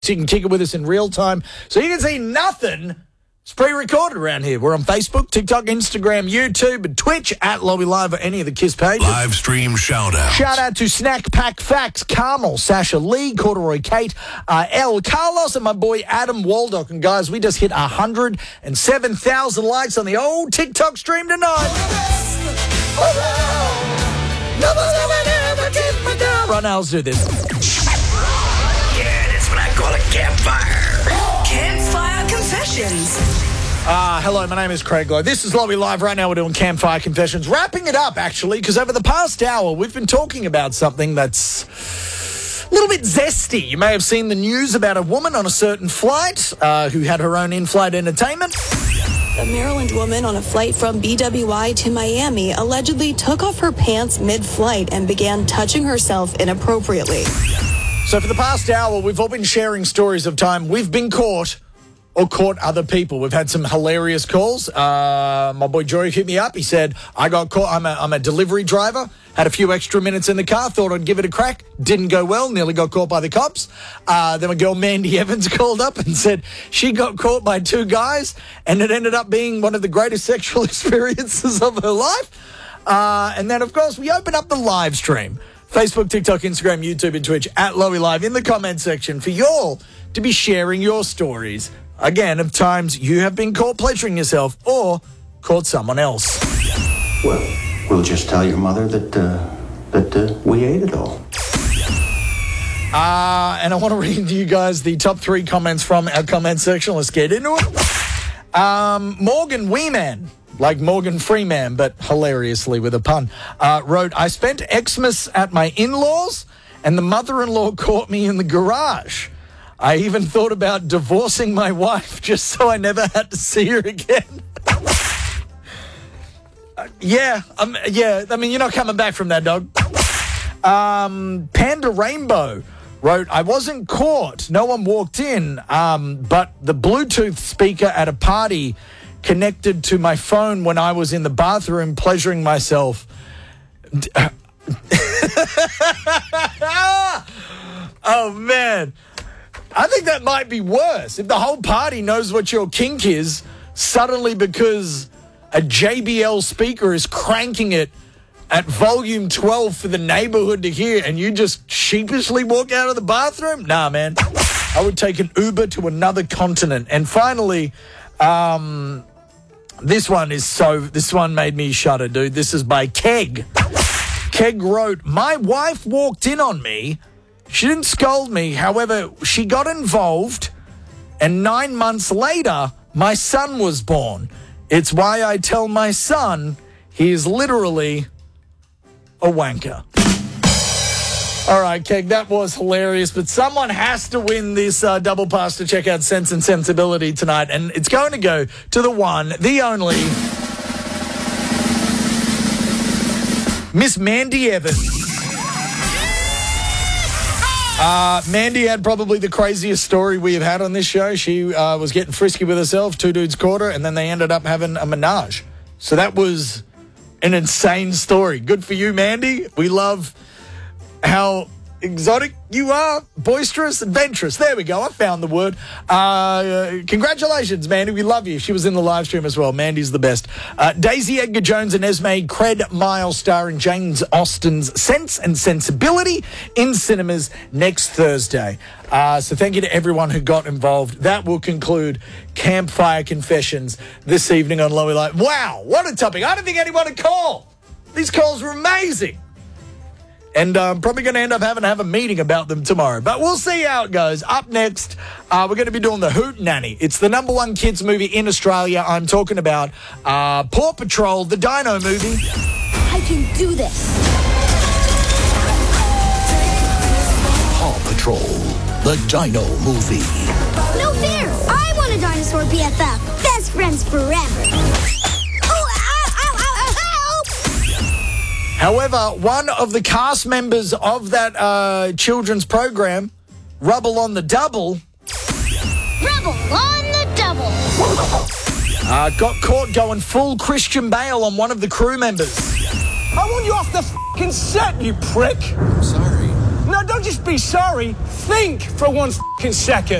So you can kick it with us in real time. So you can see nothing. It's pre-recorded around here. We're on Facebook, TikTok, Instagram, YouTube, and Twitch at Lobby Live or any of the KISS pages. Live stream shout-out. Shout out to Snack Pack Facts, Carmel, Sasha Lee, Corduroy Kate, L. Carlos, and my boy Adam Waldock. And guys, we just hit 107,000 likes on the old TikTok stream tonight. Right now, let's do this. Yeah, that's what I call a campfire. Campfire Confessions. Hello, my name is Craig Lowe. This is Lobby Live. Right now we're doing Campfire Confessions. Wrapping it up, actually, because over the past hour we've been talking about something that's a little bit zesty. You may have seen the news about a woman on a certain flight who had her own in-flight entertainment. A Maryland woman on a flight from BWI to Miami allegedly took off her pants mid-flight and began touching herself inappropriately. So for the past hour, we've all been sharing stories of time we've been caught or caught other people. We've had some hilarious calls. My boy Jory hit me up. He said, I got caught. I'm a delivery driver. Had a few extra minutes in the car. Thought I'd give it a crack. Didn't go well. Nearly got caught by the cops. Then my girl Mandy Evans called up and said she got caught by two guys and it ended up being one of the greatest sexual experiences of her life. And then, of course, we open up the live stream. Facebook, TikTok, Instagram, YouTube, and Twitch at Lobby Live in the comment section for you all to be sharing your stories. Again, of times you have been caught pleasuring yourself or caught someone else. Well, we'll just tell your mother that we ate it all. And I want to read to you guys the top 3 comments from our comment section. Let's get into it. Morgan Weeman, like Morgan Freeman, but hilariously with a pun, wrote, I spent Xmas at my in-laws and the mother-in-law caught me in the garage. I even thought about divorcing my wife just so I never had to see her again. Yeah, I mean, you're not coming back from that, dog. Panda Rainbow wrote, I wasn't caught. No one walked in, but the Bluetooth speaker at a party connected to my phone when I was in the bathroom pleasuring myself. Oh, man. I think that might be worse. If the whole party knows what your kink is, suddenly because a JBL speaker is cranking it at volume 12 for the neighborhood to hear and you just sheepishly walk out of the bathroom? Nah, man. I would take an Uber to another continent. And finally, this one made me shudder, dude. This is by Keg. Keg wrote, my wife walked in on me. She didn't scold me. However, she got involved, and 9 months later, my son was born. It's why I tell my son he is literally a wanker. All right, Keg, that was hilarious, but someone has to win this double pass to check out Sense and Sensibility tonight, and it's going to go to the one, the only, Miss Mandy Evans. Mandy had probably the craziest story we have had on this show. She was getting frisky with herself. 2 dudes caught her, and then they ended up having a menage. So that was an insane story. Good for you, Mandy. We love how exotic you are, boisterous, adventurous. There we go. I found the word. Congratulations, Mandy. We love you. She was in the live stream as well. Mandy's the best. Daisy Edgar Jones and Esme Cred Miles starring James Austen's Sense and Sensibility in cinemas next Thursday. So thank you to everyone who got involved. That will conclude Campfire Confessions this evening on Lobby Live. Wow, what a topic. I don't think anyone would call. These calls were amazing. And I'm probably going to end up having to have a meeting about them tomorrow. But we'll see how it goes. Up next, we're going to be doing The Hootenanny. It's the #1 kids movie in Australia. I'm talking about Paw Patrol, the Dino movie. I can do this. Paw Patrol, the Dino movie. No fair. I want a dinosaur BFF. Best friends forever. However, one of the cast members of that children's program, Rubble on the Double, Rebel on the double. got caught going full Christian Bale on one of the crew members. I want you off the f***ing set, you prick. Sorry. No, don't just be sorry. Think for 1 second.